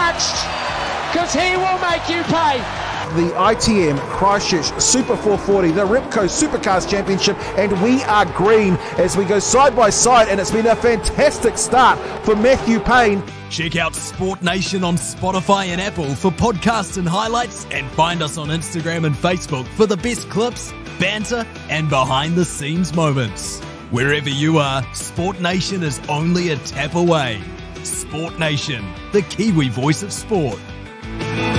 matched, because he will make you pay. The ITM Christchurch Super 440, the Ripco Supercars Championship, and we are green as we go side by side, and it's been a fantastic start for Matthew Payne. Check out Sport Nation on Spotify and Apple for podcasts and highlights, and find us on Instagram and Facebook for the best clips, banter, and behind-the-scenes moments. Wherever you are, Sport Nation is only a tap away. Sport Nation, the Kiwi voice of sport.